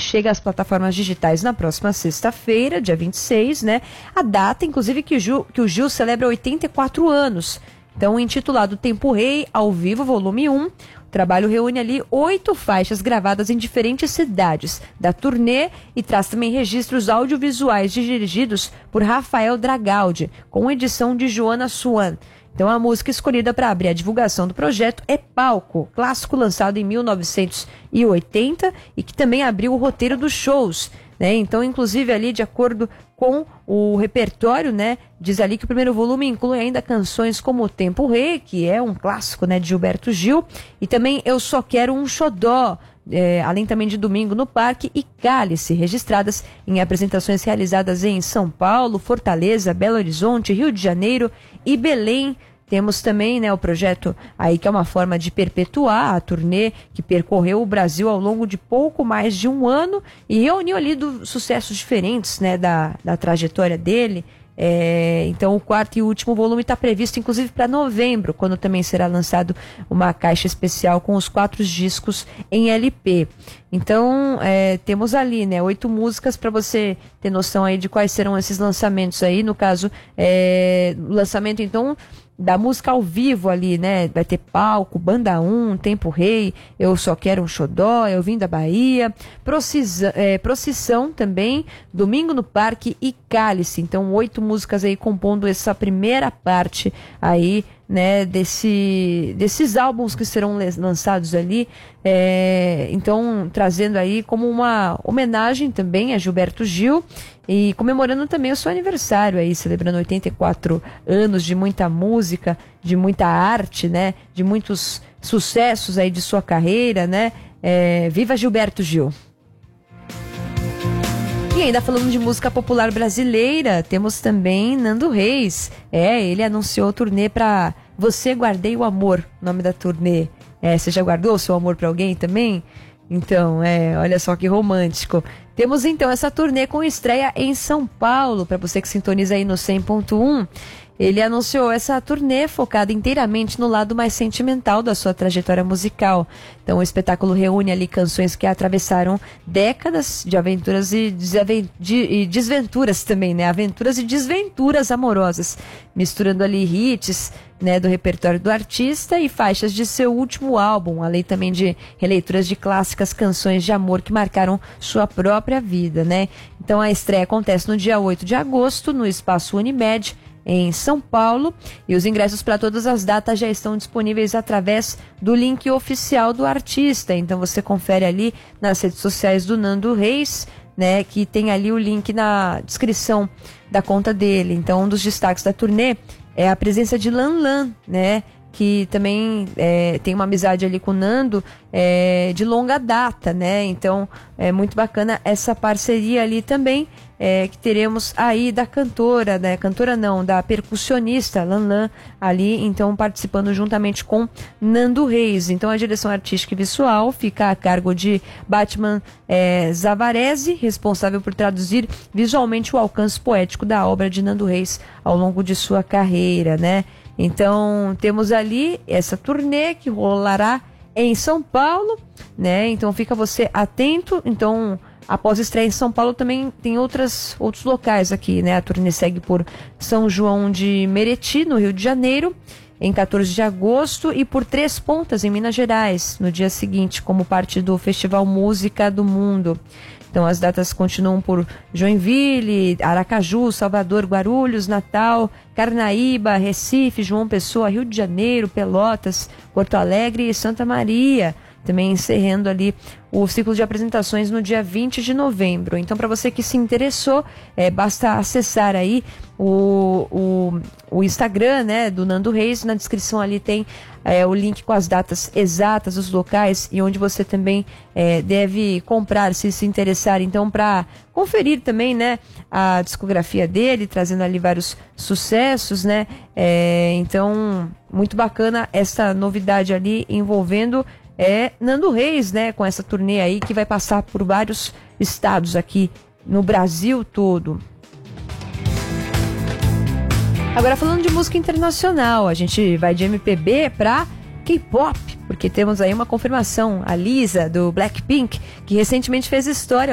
chega às plataformas digitais na próxima sexta-feira, dia 26, né? A data, inclusive, que o Gil celebra 84 anos. Então, intitulado Tempo Rei, ao vivo, volume 1, o trabalho reúne ali 8 faixas gravadas em diferentes cidades da turnê e traz também registros audiovisuais dirigidos por Rafael Dragaldi, com edição de Joana Swan. Então, a música escolhida para abrir a divulgação do projeto é Palco, clássico lançado em 1980 e que também abriu o roteiro dos shows, né? Então, inclusive, ali, de acordo com o repertório, né, diz ali que o primeiro volume inclui ainda canções como Tempo Rei, que é um clássico, né, de Gilberto Gil, e também Eu Só Quero um Xodó, além também de Domingo no Parque e Cálice, registradas em apresentações realizadas em São Paulo, Fortaleza, Belo Horizonte, Rio de Janeiro e Belém. Temos também, né, o projeto aí que é uma forma de perpetuar a turnê que percorreu o Brasil ao longo de pouco mais de um ano e reuniu ali sucessos diferentes, né, da trajetória dele. Então o quarto e último volume está previsto inclusive para novembro, quando também será lançado uma caixa especial com os 4 discos em LP. Então temos ali, né, 8 músicas para você ter noção aí de quais serão esses lançamentos aí. No caso, o lançamento então da música ao vivo ali, né? Vai ter Palco, Banda 1, Tempo Rei, Eu Só Quero um Xodó, Eu Vim da Bahia, Procissão também, Domingo no Parque e Cálice. Então 8 músicas aí compondo essa primeira parte aí, né, desses álbuns que serão lançados ali, então trazendo aí como uma homenagem também a Gilberto Gil e comemorando também o seu aniversário aí, celebrando 84 anos de muita música, de muita arte, né, de muitos sucessos aí de sua carreira, né, viva Gilberto Gil! E ainda falando de música popular brasileira, temos também Nando Reis. Ele anunciou turnê para Você Guardei o Amor, nome da turnê. Você já guardou o seu amor para alguém também? Então, olha só que romântico. Temos então essa turnê com estreia em São Paulo, para você que sintoniza aí no 100.1. Ele anunciou essa turnê focada inteiramente no lado mais sentimental da sua trajetória musical. Então o espetáculo reúne ali canções que atravessaram décadas de aventuras e desventuras também, né? Aventuras e desventuras amorosas, misturando ali hits, né, do repertório do artista e faixas de seu último álbum, além também de releituras de clássicas canções de amor que marcaram sua própria vida, né? Então a estreia acontece no dia 8 de agosto, no Espaço Unimed, em São Paulo, e os ingressos para todas as datas já estão disponíveis através do link oficial do artista. Então você confere ali nas redes sociais do Nando Reis, né, que tem ali o link na descrição da conta dele. Então um dos destaques da turnê é a presença de Lanlan, né, que também tem uma amizade ali com o Nando de longa data, né? Então é muito bacana essa parceria ali também, que teremos aí da cantora, né? Cantora não, da percussionista Lanlan ali, então participando juntamente com Nando Reis. Então a direção artística e visual fica a cargo de Batman Zavarese, responsável por traduzir visualmente o alcance poético da obra de Nando Reis ao longo de sua carreira, né? Então temos ali essa turnê que rolará em São Paulo, né? Então fica você atento. Então após a estreia em São Paulo também tem outros locais aqui, né? A turnê segue por São João de Meriti, no Rio de Janeiro, em 14 de agosto, e por Três Pontas, em Minas Gerais, no dia seguinte, como parte do Festival Música do Mundo. Então as datas continuam por Joinville, Aracaju, Salvador, Guarulhos, Natal, Carnaíba, Recife, João Pessoa, Rio de Janeiro, Pelotas, Porto Alegre e Santa Maria. Também encerrando ali o ciclo de apresentações no dia 20 de novembro. Então, para você que se interessou, basta acessar aí o Instagram, né, do Nando Reis. Na descrição ali tem o link com as datas exatas, os locais e onde você também deve comprar, se interessar. Então, para conferir também, né, a discografia dele, trazendo ali vários sucessos, né? Então, muito bacana essa novidade ali envolvendo Nando Reis, né, com essa turnê aí que vai passar por vários estados aqui no Brasil todo. Agora falando de música internacional, a gente vai de MPB para K-pop, porque temos aí uma confirmação, a Lisa do Blackpink, que recentemente fez história